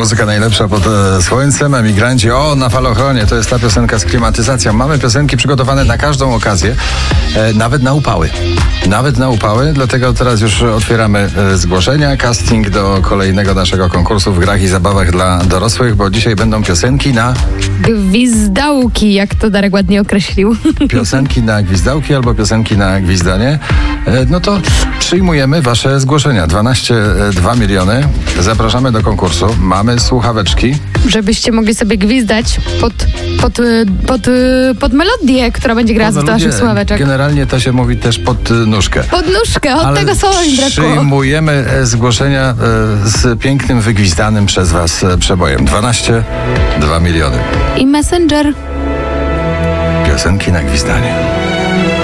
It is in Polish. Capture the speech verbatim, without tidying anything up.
muzyka najlepsza pod e, słońcem, Emigranci. O, na falochronie, to jest ta piosenka z klimatyzacją. Mamy piosenki przygotowane na każdą okazję, e, nawet na upały. Nawet na upały, dlatego teraz już otwieramy e, zgłoszenia, casting do kolejnego naszego konkursu w grach i zabawach dla dorosłych, bo dzisiaj będą piosenki na... Gwizdałki, jak to Darek ładnie określił. Piosenki na gwizdałki albo piosenki na gwizdanie. E, no to przyjmujemy wasze zgłoszenia. dwanaście, dwa miliony. Zapraszamy do konkursu. Mamy słuchaweczki. Żebyście mogli sobie gwizdać pod, pod, pod, pod melodię, która będzie grała z naszych słuchaweczek. Generalnie to się mówi też pod nóżkę. Pod nóżkę, od Ale tego słowa mi brakło. przyjmujemy e, zgłoszenia e, z pięknym, wygwizdanym przez was e, przebojem. dwanaście, dwa miliony. I Messenger. Piosenki na gwizdanie.